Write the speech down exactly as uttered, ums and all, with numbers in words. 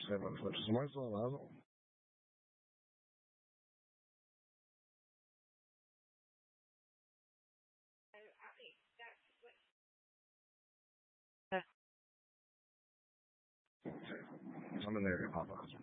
sei, mas fosse mais isolado. I'm in there, Papa.